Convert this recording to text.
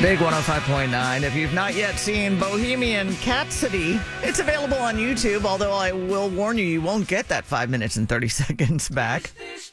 Big 105.9. If you've not yet seen Bohemian Rhapsody, it's available on YouTube, although I will warn you, you won't get that 5 minutes and 30 seconds back.